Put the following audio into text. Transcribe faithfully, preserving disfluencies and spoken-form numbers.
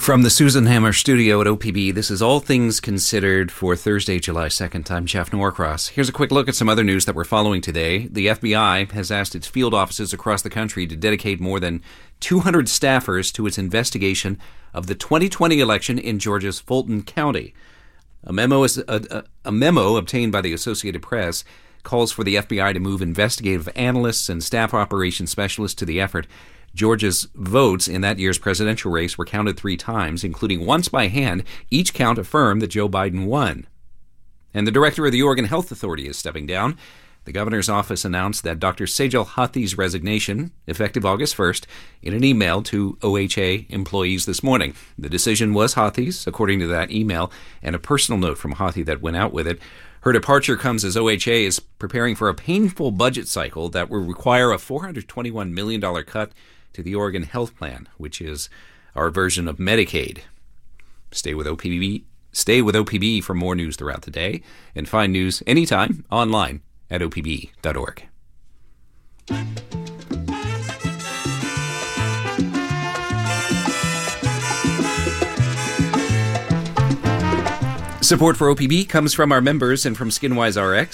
From the Susan Hammer studio at O P B, this is All Things Considered for Thursday, July second. I'm Jeff Norcross. Here's a quick look at some other news that we're following today. The F B I has asked its field offices across the country to dedicate more than two hundred staffers to its investigation of the twenty twenty election in Georgia's Fulton County. A memo, is, a, a, a memo obtained by the Associated Press calls for the F B I to move investigative analysts and staff operations specialists to the effort. Georgia's votes in that year's presidential race were counted three times, including once by hand. Each count affirmed that Joe Biden won. And the director of the Oregon Health Authority is stepping down. The governor's office announced that Doctor Sejal Hathi's resignation, effective August first, in an email to O H A employees this morning. The decision was Hathi's, according to that email, and a personal note from Hathi that went out with it. Her departure comes as O H A is preparing for a painful budget cycle that will require a four hundred twenty-one million dollars cut to the Oregon Health Plan, which is our version of Medicaid. Stay with O P B. Stay with O P B for more news throughout the day, and find news anytime online at O P B dot org. Support for O P B comes from our members and from SkinWise R X.